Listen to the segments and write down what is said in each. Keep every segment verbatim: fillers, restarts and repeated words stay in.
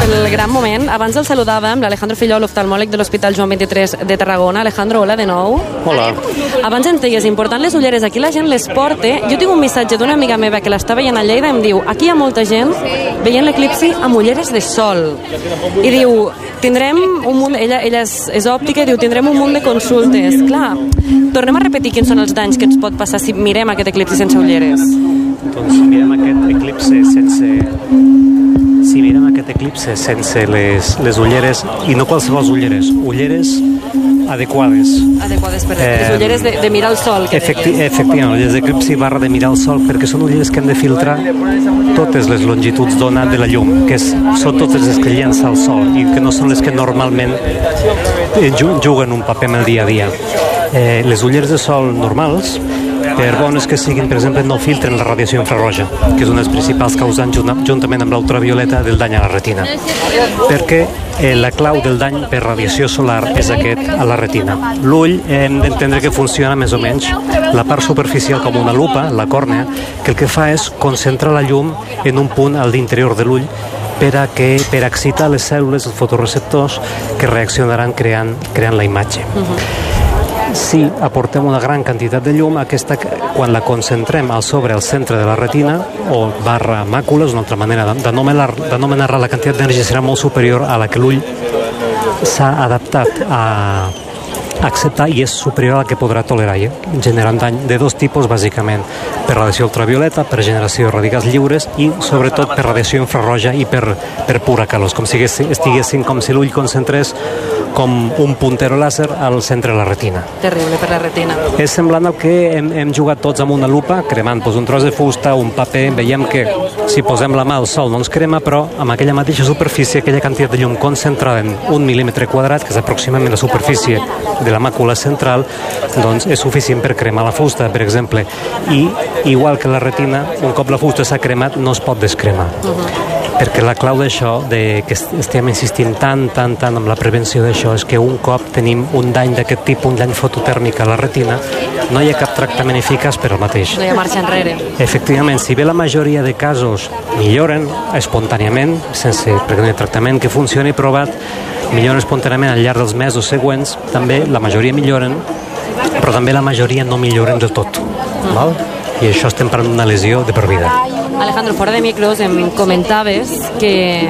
pel gran moment. Abans el saludàvem, l'Alejandro Fillol, oftalmòleg de l'Hospital Joan vint-i-tres de Tarragona. Alejandro, hola de nou. Hola. Abans ens deies, important les ulleres, aquí la gent les porta. Jo tinc un missatge d'una amiga meva que l'està veient a Lleida i em diu, aquí hi ha molta gent veient l'eclipsi amb ulleres de sol. I diu, tindrem un munt, ella, ella és, és òptica i diu, tindrem un munt de consultes. Clar, tornem a repetir quins són els danys que ens pot passar si mirem aquest eclipsi sense ulleres. Doncs si mirem aquest eclipse sense... Si mirem aquest eclipse sense les, les ulleres, i no qualsevol ulleres, ulleres adequades. Adequades per eh, les ulleres de, de mirar el sol. Efecti, efectivament, ulleres d'eclipsi barra de mirar el sol, perquè són ulleres que han de filtrar totes les longituds d'ona de la llum, que és, són totes les que llença el sol i que no són les que normalment juguen un paper en el dia a dia. Eh, les ulleres de sol normals, per bones que siguin, per exemple, no filtren la radiació infraroja, que és una de les principals causants juntament amb l'ultravioleta del dany a la retina. Perquè eh, la clau del dany per radiació solar és aquest a la retina. L'ull hem d'entendre que funciona més o menys la part superficial com una lupa, la còrnea, que el que fa és concentrar la llum en un punt al l'interior de l'ull per a que per a excitar les cèl·lules, els fotoreceptors, que reaccionaran creant, creant la imatge. Uh-huh. Si aportem una gran quantitat de llum, aquesta, quan la concentrem al sobre el centre de la retina, o barra màcula, és una altra manera d'anomenar-la, la quantitat d'energia serà molt superior a la que l'ull s'ha adaptat a acceptar i és superior a la que podrà tolerar, eh? generant dany de dos tipus, bàsicament, per radiació ultravioleta, per generació de radicals lliures i, sobretot, per radiació infraroja i per, per pura calor, com si estiguessin com si l'ull concentrés com un puntero làser al centre de la retina. Terrible per la retina. És semblant al que hem, hem jugat tots amb una lupa, cremant pues, un tros de fusta, un paper, veiem que si posem la mà al sol no ens crema, però amb aquella mateixa superfície, aquella quantitat de llum concentrada en un mil·límetre quadrat, que és aproximadament la superfície de la màcula central, doncs és suficient per cremar la fusta, per exemple. I, igual que la retina, un cop la fusta s'ha cremat, no es pot descremar. Uh-huh. Perquè la clau d'això, de que estem insistint tant, tant, tant amb la prevenció d'això, és que un cop tenim un dany d'aquest tipus, un dany fototèrmic a la retina, no hi ha cap tractament eficaç per al mateix. No hi ha marxa enrere. Efectivament, si bé la majoria de casos milloren espontàniament, sense perquè no hi ha tractament que funcioni provat, milloren espontàniament al llarg dels mesos següents, també la majoria milloren, però també la majoria no milloren del tot. Mm. Val? I això estem parlant d'una lesió de per vida. Alejandro, fora de micros em comentaves que,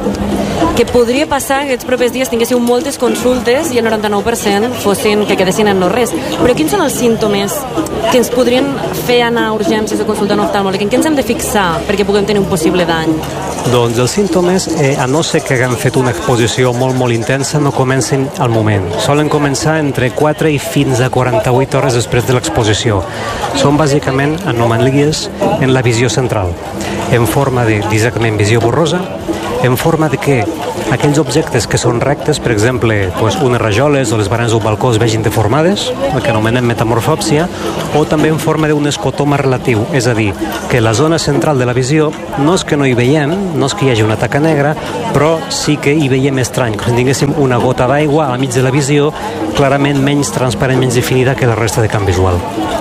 que podria passar que aquests propers dies tinguéssiu moltes consultes i el noranta-nou per cent fossin que quedessin en no res. Però quins són els símptomes que ens podrien fer anar a urgències o consultar un oftalmòleg? En què ens hem de fixar perquè puguem tenir un possible dany? Doncs els símptomes, eh, a no ser que haguem fet una exposició molt, molt intensa, no comencen al moment. Solen començar entre quatre i fins a quaranta-vuit hores després de l'exposició. Són bàsicament anomalies en la visió central, en forma de, exactament, visió borrosa, en forma de que aquells objectes que són rectes, per exemple, pues, unes rajoles o les baranes d'un balcó es vegin deformades, el que anomenem metamorfòpsia, o també en forma d'un escotoma relatiu, és a dir, que la zona central de la visió no és que no hi veiem, no és que hi hagi una taca negra, però sí que hi veiem estrany, com si tinguéssim una gota d'aigua al mig de la visió, clarament menys transparent, menys definida que la resta de camp visual.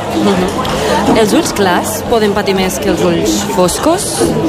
Uh-huh. Els ulls clars poden patir més que els ulls foscos?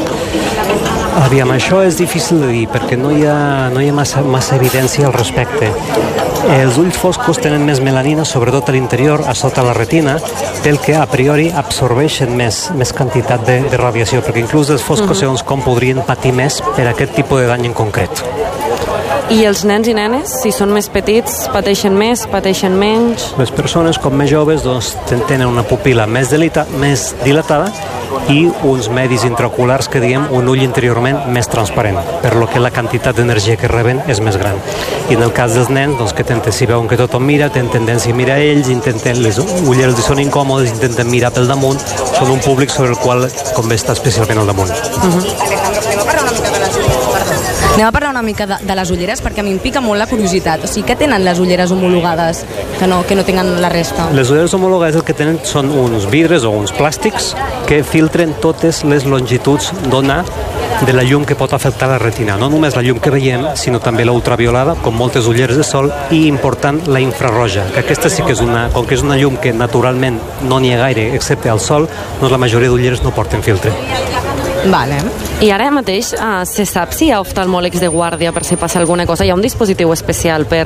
Aviam, això és difícil de dir perquè no hi ha, no hi ha massa, massa evidència al respecte. Els ulls foscos tenen més melanina, sobretot a l'interior, a sota la retina, pel que a priori absorbeixen més, més quantitat de, de radiació, perquè inclús els foscos, uh-huh. segons com, podrien patir més per aquest tipus de dany en concret. I els nens i nenes, si són més petits, pateixen més, pateixen menys? Les persones, com més joves, doncs, tenen una pupil·la més, delita, més dilatada i uns medis intraoculars que diem un ull interiorment més transparent, per lo que la quantitat d'energia que reben és més gran. I en el cas dels nens, doncs, que tenten, si veuen que tothom mira, tenen tendència a mirar a ells, intenten, les ulleres els són incòmodes, intenten mirar pel damunt, són un públic sobre el qual convé estar especialment al damunt. Uh-huh. Anem a parlar una mica de, de les ulleres, perquè a mi em pica molt la curiositat. O sigui, què tenen les ulleres homologades que no, que no tenen la resta? Les ulleres homologades el que tenen són uns vidres o uns plàstics que filtren totes les longituds d'ona de la llum que pot afectar la retina. No només la llum que veiem, sinó també la ultraviolada, com moltes ulleres de sol, i important, la infraroja, que aquesta sí que és una, com que és una llum que naturalment no n'hi ha gaire, excepte al sol, doncs la majoria d'ulleres no porten filtre. Vale. I ara mateix uh, se sap si hi ha oftalmòlegs de guàrdia per si passa alguna cosa? Hi ha un dispositiu especial per...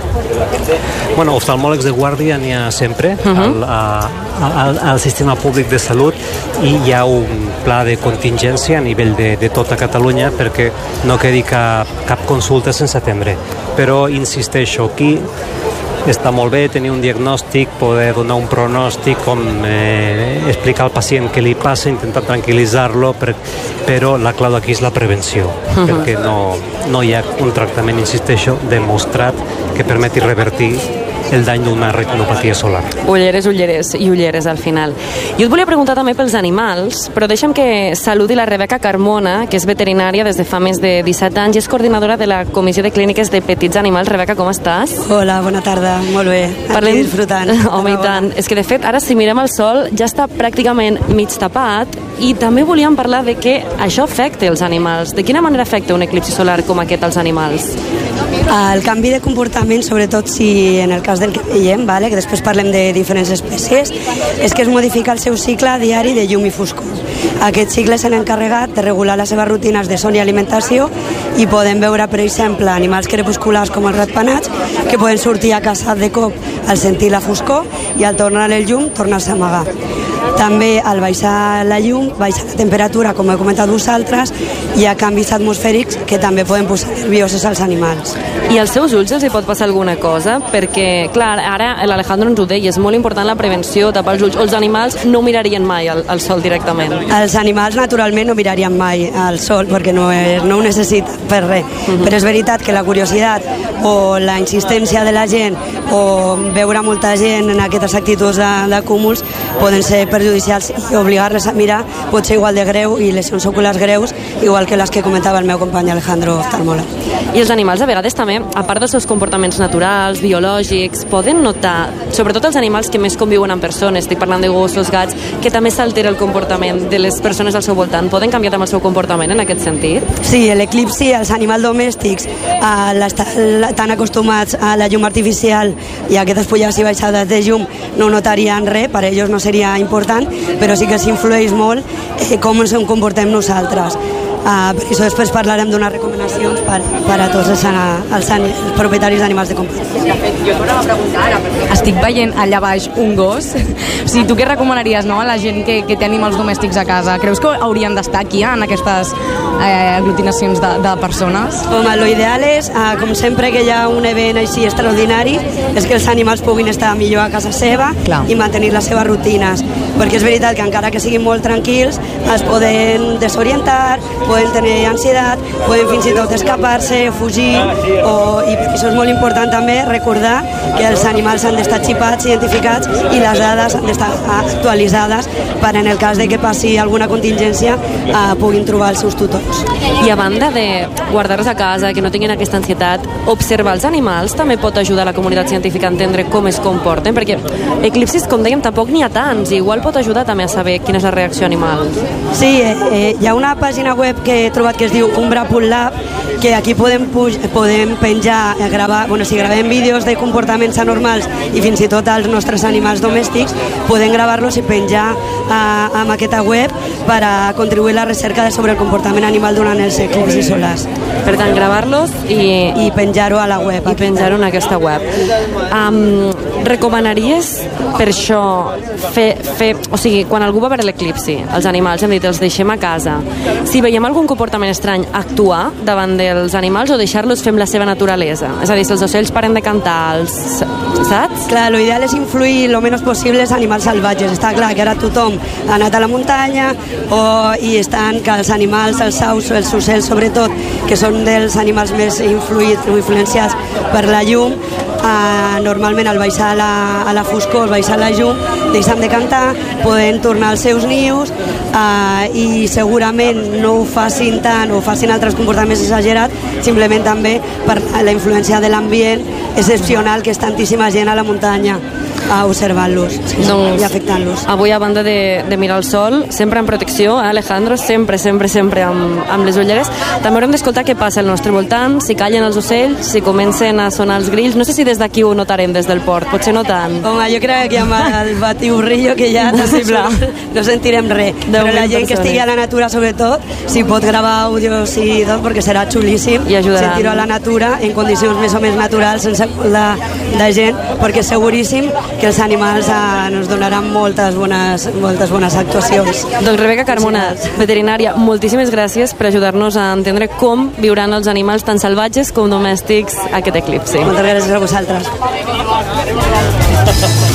Bueno, oftalmòlegs de guàrdia n'hi ha sempre uh -huh. al, a, al, al sistema públic de salut, i hi ha un pla de contingència a nivell de, de tota Catalunya perquè no quedi cap, cap consulta sense atendre. Però insisteixo, aquí està molt bé tenir un diagnòstic, poder donar un pronòstic, com eh, explicar al pacient què li passa, intentar tranquil·litzar-lo, per, però la clau d'aquí és la prevenció, uh-huh. perquè no, no hi ha un tractament, insisteixo, demostrat que permeti revertir el dany d'una retinopatia solar. Ulleres, ulleres i ulleres al final. Jo et volia preguntar també pels animals, però deixa'm que saludi la Rebeca Carmona, que és veterinària des de fa més de disset anys i és coordinadora de la Comissió de Clíniques de Petits Animals. Rebeca, com estàs? Hola, bona tarda, molt bé. Parlem... Aquí disfrutant. Home, i tant. És que, de fet, ara si mirem el sol ja està pràcticament mig tapat, i també volíem parlar de que això afecta els animals. De quina manera afecta un eclipsi solar com aquest als animals? El canvi de comportament, sobretot si en el cas del que veiem, vale, que després parlem de diferents espècies, és que es modifica el seu cicle diari de llum i foscor. Aquest cicle és l'encarregat de regular les seves rutines de son i alimentació, i podem veure, per exemple, animals crepusculars com els ratpenats, que poden sortir a caçar de cop al sentir la foscor i al tornar el llum tornar-se a amagar. També al baixar la llum, baixa la temperatura, com heu comentat vosaltres, hi ha canvis atmosfèrics que també poden posar nerviosos als animals. I als seus ulls els hi pot passar alguna cosa? Perquè, clar, ara l'Alejandro ens ho deia, és molt important la prevenció, tapar els ulls. Els animals no mirarien mai al, al sol directament. Els animals, naturalment, no mirarien mai al sol, perquè no, és, no ho necessiten per res. Uh-huh. Però és veritat que la curiositat o la insistència de la gent o veure molta gent en aquestes actituds de, de cúmuls poden ser perjudicials, i obligar-les a mirar pot ser igual de greu, i lesions oculars greus, igual que les que comentava el meu company Alejandro oftalmòleg. I els animals a vegades també, a part dels seus comportaments naturals, biològics, poden notar, sobretot els animals que més conviuen amb persones, estic parlant de gossos, gats, que també s'altera el comportament de les persones al seu voltant. Poden canviar també el seu comportament en aquest sentit? Sí, l'eclipsi, els animals domèstics, a l'estar tan acostumats a la llum artificial i a aquestes pujades i baixades de llum, no notarien res, per a ells no seria important, però sí que s'influeix molt eh, com ens comportem nosaltres. Uh, per això després parlarem d'unes recomanacions per, per a tots els, els, els propietaris d'animals de companyia. De fet, jo t'ho anava a preguntar ara, perquè estic veient allà baix un gos. O sigui, tu què recomanaries, no?, a la gent que, que té animals domèstics a casa? Creus que haurien d'estar aquí, en aquestes eh, aglutinacions de, de persones? Home, l'ideal és, uh, com sempre que hi ha un event així extraordinari, és que els animals puguin estar millor a casa seva. Clar. I mantenir les seves rutines, perquè és veritat que encara que siguin molt tranquils es poden desorientar, poden tenir ansietat, poden fins i tot escapar-se, fugir, o, i per això és molt important també recordar que els animals han d'estar xipats, identificats, i les dades han d'estar actualitzades per, en el cas de que passi alguna contingència, eh, puguin trobar els seus tutors. I a banda de guardar-los a casa, que no tinguin aquesta ansietat, observar els animals també pot ajudar la comunitat científica a entendre com es comporten, perquè eclipsis, com dèiem, tampoc n'hi ha tants, i igual pot ajudar també a saber quina és la reacció animal. Sí, eh, eh, hi ha una pàgina web que he trobat que es diu umbra punt lab, que aquí podem, podem penjar, gravar, bueno, si gravem vídeos de comportaments anormals i fins i tot els nostres animals domèstics, podem gravar-los i penjar a, amb aquesta web per a contribuir a la recerca sobre el comportament animal durant els eclipsis solars. Per tant, gravar-los i... I penjar-ho a la web. I penjar-ho en aquesta web. Um, recomanaries per això fer, fer... O sigui, quan algú va veure l'eclipsi, els animals, hem dit, els deixem a casa. Si veiem algun comportament estrany, actuar davant dels animals o deixar-los fer amb la seva naturalesa? És a dir, si els ocells paren de cantar, els... saps? Clar, l'ideal és influir el menys possible els animals salvatges. Està clar que ara tothom ha anat a la muntanya o, i estan que els animals, els aus, els ocells sobretot, que són dels animals més influïts o influenciats per la llum, eh, normalment al baixar la, a la foscor, al baixar la llum, deixen de cantar, poden tornar als seus nius, eh, i segurament no ho facin tant o facin altres comportaments exagerats, simplement també per la influència de l'ambient excepcional, que és tantíssima gent a la muntanya a observant-los, sí, doncs, i afectant-los. Avui, a banda de, de mirar el sol, sempre amb protecció, eh, Alejandro, sempre, sempre, sempre amb, amb les ulleres. També haurem d'escoltar què passa al nostre voltant, si callen els ocells, si comencen a sonar els grills. No sé si des d'aquí ho notarem, des del port, potser no tant. Home, jo crec que amb el, batiburrillo que ja Possible. no sentirem res. Però la gent que estigui a la natura, sobretot, si pot gravar àudios i tot, perquè serà xulíssim I ajudaran. sentir-ho a la natura, en condicions més o més naturals, sense de, de gent, perquè seguríssim que els animals eh, nos donaran moltes bones, moltes bones actuacions. Doncs Rebeca Carmona, veterinària, moltíssimes gràcies per ajudar-nos a entendre com viuran els animals tan salvatges com domèstics aquest eclipsi. Moltes gràcies a vosaltres.